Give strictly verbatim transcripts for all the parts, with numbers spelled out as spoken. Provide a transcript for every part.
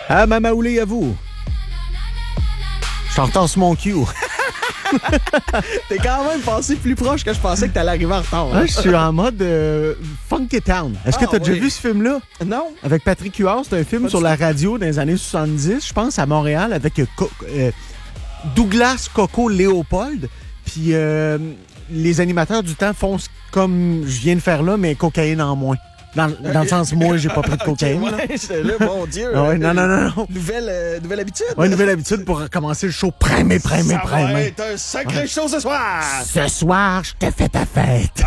Ah, Mamaoulé, à vous. Je t'entends sur mon cue. T'es quand même passé plus proche que je pensais que t'allais arriver en retard. Ah, je suis en mode euh, Funky Town. Est-ce que Ah, t'as déjà oui. vu ce film-là? Non. Avec Patrick Huard, c'est un film Pas sur du la radio dans les années soixante-dix, je pense, à Montréal, avec euh, Co- euh, Douglas Coco Léopold. Puis euh, les animateurs du temps font ce- comme je viens de faire là, mais cocaïne en moins. Dans, dans le sens, moi, j'ai pas pris de cocaïne. Ok, là. ouais, j'étais là, mon Dieu. Ah ouais, non, non, non, non. Nouvelle, euh, nouvelle habitude. Ouais, nouvelle habitude pour commencer le show primé, primé, Ça primé. va être un sacré show ce soir. Ce soir, je te fais ta fête.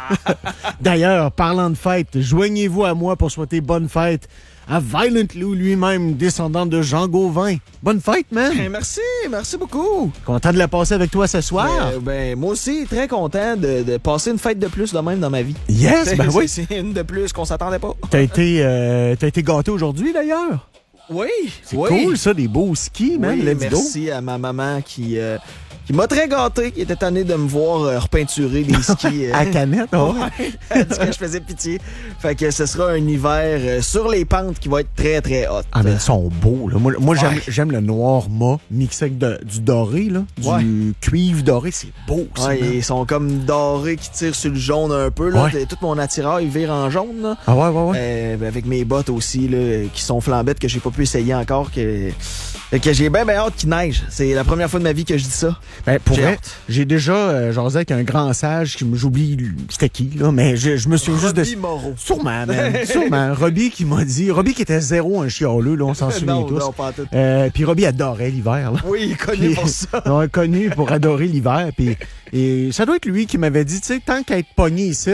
D'ailleurs, parlant de fête, joignez-vous à moi pour souhaiter bonne fête à Violent Lou lui-même, descendant de Jean Gauvin. Bonne fête, man! Ben, merci, merci beaucoup. Content de la passer avec toi ce soir. Euh, ben, moi aussi, très content de, de passer une fête de plus de même dans ma vie. Yes, ben C'est- oui. C'est une de plus qu'on s'attendait pas. T'as été, euh, t'as été gâté aujourd'hui, d'ailleurs. Oui, C'est oui. cool, ça, des beaux skis, man. Oui, Let's go. merci à ma maman qui, euh, qui m'a très gâté, qui était tannée de me voir euh, repeinturer des skis. euh. À canette, oh. Ouais, elle dit que je faisais pitié. Fait que ce sera un hiver euh, sur les pentes qui va être très, très hot. Ah, mais ils sont beaux, là. Moi, moi j'aime, Ouais. j'aime le noir mat mixé avec de- du doré, là. Du Ouais. cuivre doré, c'est beau, ça. Ouais, man. ils sont comme dorés qui tirent sur le jaune un peu. Là. Ouais. Tout mon attirail vire en jaune. Là. Ah ouais, ouais, ouais. Euh, avec mes bottes aussi, là, qui sont flambettes, que j'ai pas pu essayer encore. Que, que j'ai bien, bien hâte qu'il neige. C'est la première fois de ma vie que je dis ça. Ben, pour J'ai vrai, hâte. j'ai déjà euh, jasé avec un grand sage qui me j'oublie lui, c'était qui, là, mais je, je me souviens juste de. Robbie Moreau. Sûrement, man. Sûrement. Robbie qui m'a dit. Robbie qui était zéro un chialeux, là, on s'en souvient non, tous. non, pas en tout. Euh, puis Robbie adorait l'hiver, là. Oui, il est connu Puis- pour ça. Non, connu pour adorer l'hiver. Puis, et ça doit être lui qui m'avait dit, tu sais, tant qu'à être pogné ici,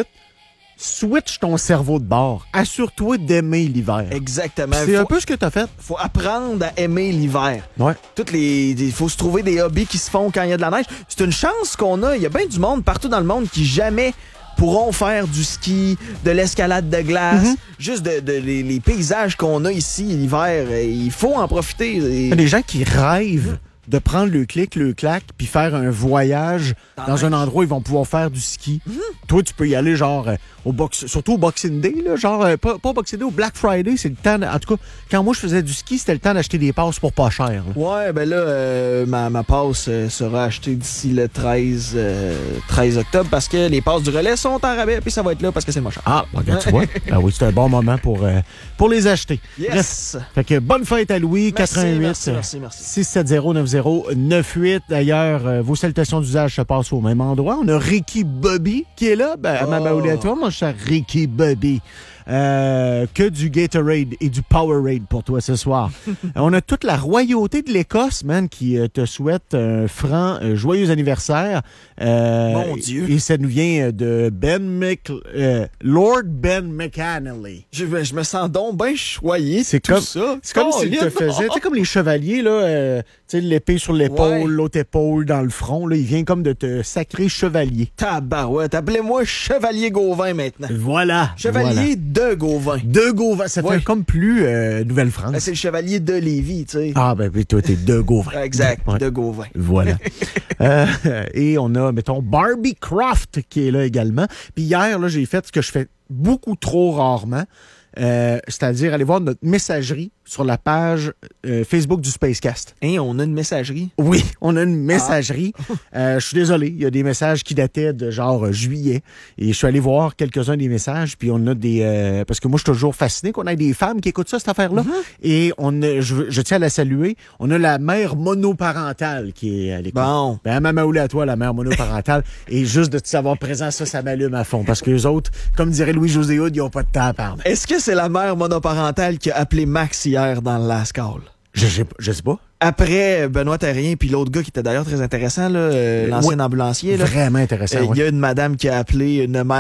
switch ton cerveau de bord. Assure-toi d'aimer l'hiver. Exactement. Puis C'est un Faut, peu ce que t'as fait. faut apprendre à aimer l'hiver. Ouais. Toutes les, il faut se trouver des hobbies qui se font quand il y a de la neige. C'est une chance qu'on a. Il y a bien du monde partout dans le monde qui jamais pourront faire du ski, de l'escalade de glace, Mm-hmm. juste de, de- les, les paysages qu'on a ici l'hiver. euh, Il faut en profiter. Il y a des gens qui rêvent de prendre le clic, le clac, puis faire un voyage Dans dans la un neige. endroit où ils vont pouvoir faire du ski. Toi, tu peux y aller genre euh, au box, surtout au Boxing Day, là, genre euh, pas, pas au Boxing Day, au Black Friday, c'est le temps. de- en tout cas, quand moi je faisais du ski, c'était le temps d'acheter des passes pour pas cher. là. Ouais, ben là, euh, ma, ma passe euh, sera achetée d'ici le treize, euh, treize octobre parce que les passes du relais sont en rabais, puis ça va être là parce que c'est moins cher. Ah, regarde, tu vois. Ah oui, c'est un bon moment pour, euh, pour les acheter. Yes! Bref, fait que bonne fête à Louis, Merci, quatre-vingt-huit merci, merci, merci. six sept zéro neuf zéro neuf huit. D'ailleurs, euh, vos salutations d'usage se passent au même endroit. On a Ricky Bobby qui est là. Ben, Oh. ma Mamaoulé à toi, mon cher Ricky Bobby. Euh, que du Gatorade et du Powerade pour toi ce soir. On a toute la royauté de l'Écosse, man, qui euh, te souhaite un franc euh, joyeux anniversaire. Euh, Mon Dieu. Et ça nous vient de Ben Mc... euh, Lord Ben McAnally. Je, je me sens donc bien choyé. C'est tout comme- ça. C'est comme s'il te Colin. faisait, tu sais, comme les chevaliers, là, euh, tu sais, l'épée sur l'épaule, Ouais. l'autre épaule dans le front, là, il vient comme de te sacrer chevalier. Tabarouette, appelez-moi Chevalier Gauvin maintenant. Voilà. Chevalier de Gauvin. Voilà. De Gauvin, ça Ouais. fait comme plus euh, Nouvelle-France. Ben, c'est le Chevalier de Lévis, tu sais. Ah, ben, puis toi, t'es de Gauvin. Exact, Ouais. de Gauvin. Voilà. Euh, et on a, mettons, Barbie Croft qui est là également. Puis hier, là, j'ai fait ce que je fais beaucoup trop rarement. Euh, c'est-à-dire aller voir notre messagerie sur la page euh, Facebook du Spacecast. Hein, on a une messagerie. Oui, on a une messagerie. Euh, je suis désolé, il y a des messages qui dataient de genre euh, juillet. Et je suis allé voir quelques-uns des messages, puis on a des... euh, parce que moi, je suis toujours fasciné qu'on ait des femmes qui écoutent ça, cette affaire-là. Et on a, je, veux- je tiens à la saluer. On a la mère monoparentale qui est à l'écoute. Bon. Ben, Mamaoulé à toi, la mère monoparentale. Et juste de te savoir présent, ça, ça m'allume à fond. Parce que les autres, comme dirait Louis-José Hood, ils n'ont pas de temps à parler. Est-ce que c'est la mère monoparentale qui a appelé Max hier dans le Last Call? Je, je, je sais pas. Après Benoît Terrien puis l'autre gars qui était d'ailleurs très intéressant, là, euh, l'ancien ambulancier, là, Vraiment intéressant, euh, il ouais. y a une madame qui a appelé une mère